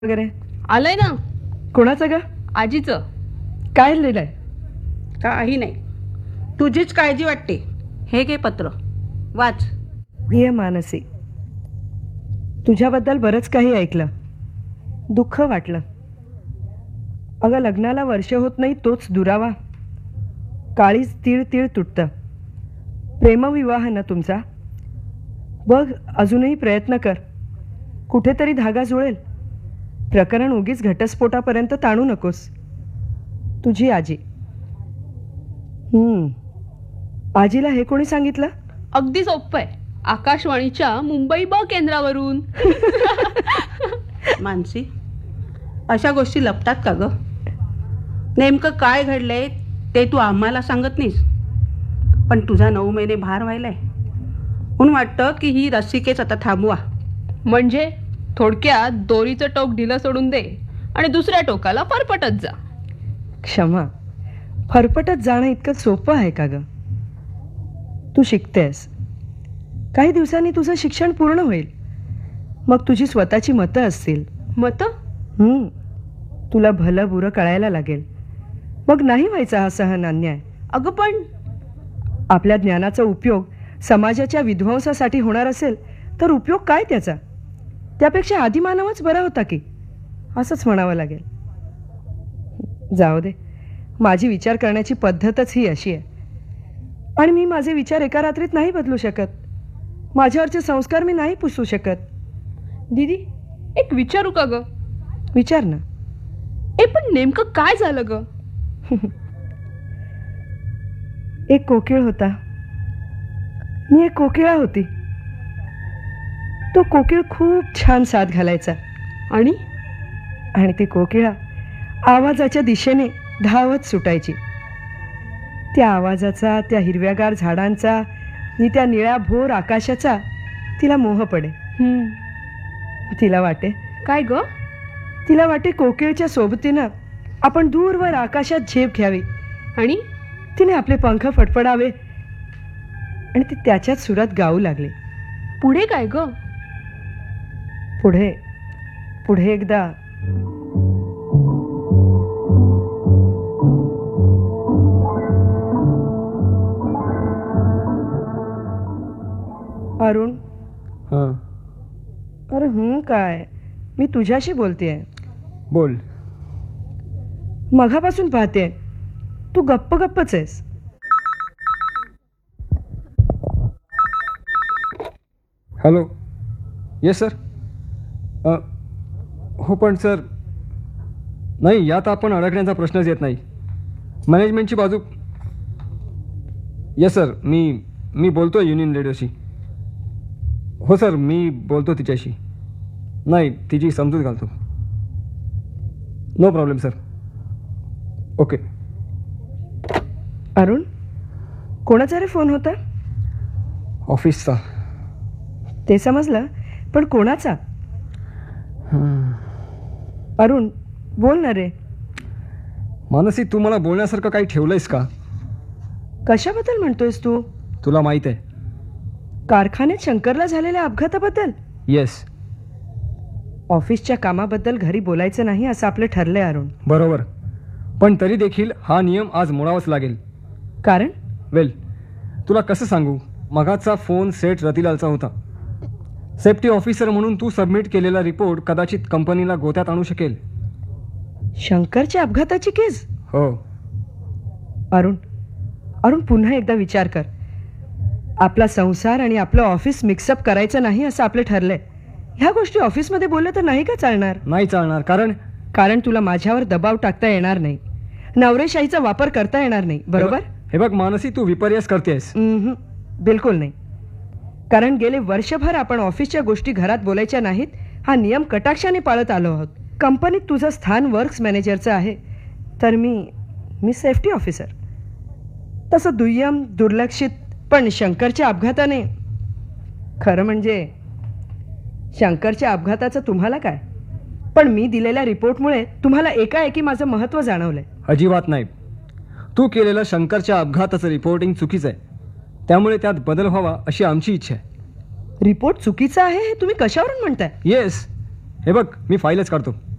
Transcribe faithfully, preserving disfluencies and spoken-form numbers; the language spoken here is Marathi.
वगैरे आलंय ना. कोणाचं ग? आजीचं. काय लिहिलंय? काही नाही, तुझीच काळजी वाटते. हे घे पत्र, वाच. प्रिय मानसी, तुझ्याबद्दल बरंच काही ऐकलं, दुःख वाटलं. अगं, लग्नाला वर्ष होत नाही तोच दुरावा, काळीच तीळ तीळ तुटतं. प्रेमविवाह ना तुमचा? बघ, अजूनही प्रयत्न कर, कुठेतरी धागा जुळेल. प्रकरण उगीच घटस्फोटापर्यंत ताणू नकोस. तुझी आजी. हम्म आजीला हे कोणी सांगितलं? अगदी सोपं आहे, आकाशवाणीच्या मुंबई ब केंद्रावरून. मानसी, अशा गोष्टी लपतात का ग? नेमकं काय घडलंय ते तू आम्हाला सांगत नाहीस, पण तुझा नऊ महिने भार व्हायलाय म्हणून वाटतं की ही रसिकेच आता थांबवा. म्हणजे थोडक्यात दोरीचं टोक ढिलं सोडून दे आणि दुसऱ्या टोकाला फरफटत जा. क्षमा, फरफटत जाणं इतकं सोपं आहे का ग? तू शिकतेस, काही दिवसांनी तुझं शिक्षण पूर्ण होईल, मग तुझी स्वतःची मतं असतील. मतं? हम्म तुला भलं बुरं कळायला लागेल, मग नाही व्हायचा हा सहन अन्याय. अगं पण आपल्या ज्ञानाचा उपयोग समाजाच्या विध्वंसासाठी होणार असेल तर उपयोग काय त्याचा? त्यापेक्षा आदिमानवच बरा होता की, असंच म्हणावं लागेल. जाऊ दे, माझी विचार करण्याची पद्धतच ही अशी आहे, आणि मी माझे विचार एका रात्रीत नाही बदलू शकत. माझ्यावरचे संस्कार मी नाही पुसू शकत. दीदी, एक विचारू का ग? विचार ना. ए, पण नेमकं काय झालं ग? एक कोकिळ होता, मी एक कोकिळा होती. तो कोकिळ खूप छान साद घालायचा, आणि आणि ती कोकिळा आवाजाच्या दिशेने धावत सुटायची. त्या आवाजाचा, त्या हिरव्यागार झाडांचा आणि त्या निळ्या भोर आकाशाचा तिला मोह पडे. हम्म तिला वाटे काय ग? तिला वाटे कोकिळच्या सोबतीनं आपण दूरवर आकाशात झेप घ्यावी, आणि तिने आपले पंख फडफडावे आणि ती त्याच्याच सुरात गाऊ लागले. पुढे काय ग? पुढे पुढे एकदा अरुण. हां, अरे हं काय, मी तुझ्याशी बोलतेय. बोल. मघापासून पाहते तू गप्प गप्पच आहेस. हॅलो. Yes sir. हो पण सर, नाही, यात आपण अडकण्याचा प्रश्नच येत नाही. मॅनेजमेंटची बाजू. येस सर, मी मी बोलतो आहे युनियन रेडिओशी. हो सर, मी बोलतो तिच्याशी. नाही, तिची समजूत घालतो. No problem sir. Okay. Arun, कोणाचा रे फोन होता? ऑफिसचा. ते समजलं, पण कोणाचा? अरुण, बोल ना रे. मानसी, तू मला बोलण्यासारखं काही ठेवलंयस का? कशाबद्दल म्हणतोयस तू? तुला माहीत आहे, कारखान्यात शंकरला झालेल्या अपघाताबद्दल? येस. ऑफिसच्या कामाबद्दल घरी बोलायचं नाही असं आपलं ठरलंय अरुण. बरोबर, पण तरी देखील हा नियम आज मोडावाच लागेल. कारण? वेल, तुला कसं सांगू, मगाचा फोन सेठ रतिलालचा होता. सेफ्टी ऑफिसर म्हणून तू सबमिट केलेला रिपोर्ट कदाचित कंपनीला गोत्यात आणू शकेल. शंकरच्या अपघाताची केस? हो. अरुण अरुण पुन्हा एकदा विचार कर. आपला संसार आणि आपलं ऑफिस मिक्सअप करायचं नाही असं आपलं ठरलंय. ह्या गोष्टी ऑफिसमध्ये बोललं तर नाही का चालणार? नाही चालणार. कारण कारण तुला माझ्यावर दबाव टाकता येणार नाही, नवरेशाहीचा वापर करता येणार नाही, बरोबर? हे बघ मानसी, तू विपर्यास करतेस. उम्हम, बिलकुल नाही. कारण गेले वर्षभर आपण ऑफिसच्या गोष्टी घरात बोलायच्या नाहीत हा नियम कटाक्षाने पाळत आलो आहोत. कंपनीत तुझं स्थान वर्क्स मॅनेजरचं आहे, तर मी मी सेफ्टी ऑफिसर. तसं दुय्यम, दुर्लक्षित. पण शंकरच्या अपघाताने, खरं म्हणजे शंकरच्या अपघाताचं तुम्हाला काय, पण मी दिलेल्या रिपोर्टमुळे तुम्हाला एकाएकी माझं महत्त्व जाणवलंय. अजिबात नाही. तू केलेलं शंकरच्या अपघाताचं रिपोर्टिंग चुकीचं आहे, त्यामुळे त्यात बदल व्हावा अशी आमची इच्छा आहे. रिपोर्ट चुकीचा आहे हे तुम्ही कशावरून म्हणताय? येस, हे बघ मी फाईलच काढतो